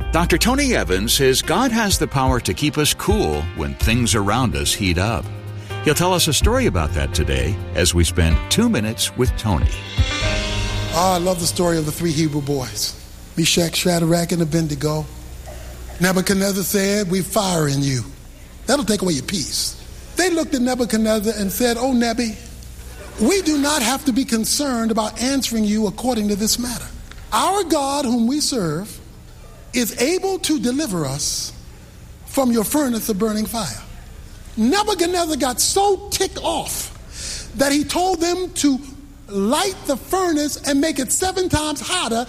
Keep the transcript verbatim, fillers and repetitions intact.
Doctor Tony Evans says God has the power to keep us cool when things around us heat up. He'll tell us a story about that today as we spend two minutes with Tony. Oh, I love the story of the three Hebrew boys, Meshach, Shadrach, and Abednego. Nebuchadnezzar said, "We fire in you. That'll take away your peace." They looked at Nebuchadnezzar and said, "Oh, Nebi, we do not have to be concerned about answering you according to this matter. Our God whom we serve is able to deliver us from your furnace of burning fire." Nebuchadnezzar got so ticked off that he told them to light the furnace and make it seven times hotter